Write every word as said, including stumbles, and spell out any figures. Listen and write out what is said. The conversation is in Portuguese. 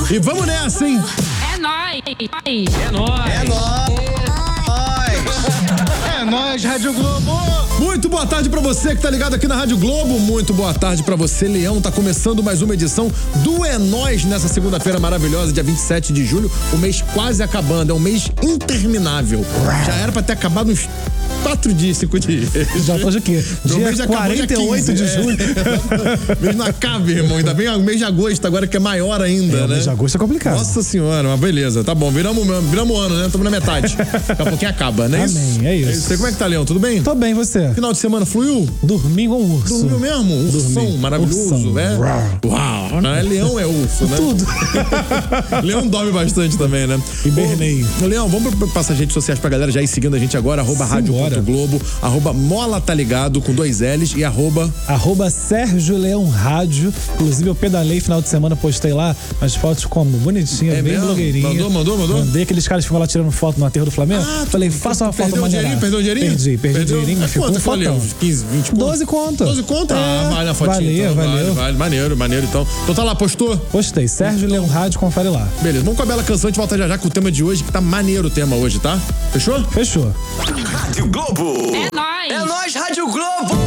E vamos nessa, hein? É nóis. É nóis. É nóis. É nóis, Rádio Globo. Muito boa tarde pra você que tá ligado aqui na Rádio Globo. Muito boa tarde pra você, Leão. Tá começando mais uma edição do É Nóis nessa segunda-feira maravilhosa, dia vinte e sete de julho. O mês quase acabando. É um mês interminável. Já era pra ter acabado uns quatro dias, cinco dias. Já tô de quê? Meu Dia mês já acabou dia quarenta e oito de quinze, julho. É. Mês não acaba, irmão. Ainda bem o mês de agosto agora, que é maior ainda, É, né? o mês de agosto é complicado. Nossa senhora, mas beleza. Tá bom, viramos viramos o ano, né? Estamos na metade. Daqui a pouquinho acaba, né? Amém, é isso. Você, como é que tá, Leão? Tudo bem? Tô bem, você? Final de semana fluiu? Dormi com um urso. Dormiu mesmo? Ursão, Dormi. maravilhoso, Ursão. né? Uau, né? Leão é urso, né? Tudo. Leão dorme bastante também, né? Hibernei. Ô, Leão, vamos passar as redes sociais pra galera já ir seguindo a gente agora, arroba rádio ponto globo, arroba mola tá ligado com dois L's e arroba... Arroba Sérgio Leão Rádio. Inclusive eu pedalei final de semana, postei lá as fotos como bonitinha, É bem mesmo? blogueirinha. Mandou, mandou, mandou? Mandei aqueles caras que ficam lá tirando foto no aterro do Flamengo. Ah, Falei, tu- faça uma tu foto perdeu o maneira. dinheirinho? Perdeu o dinheirinho? Perdi, perdi Perdeu? o dinheirinho, mas É ficou quanto um que valeu? fotão. Uns quinze, vinte conto? doze conto. doze conto? É, Ah, vale a fotinha. valeu, então. valeu. Vale, vale, maneiro, maneiro, então. Então tá lá, postou? Postei, Sérgio Leão Rádio, confere lá. Beleza, vamos com a bela canção, a gente volta já já com o tema de hoje, que tá maneiro o tema hoje, tá? Fechou? Fechou. Rádio Globo. É nóis. É nóis, Rádio Globo.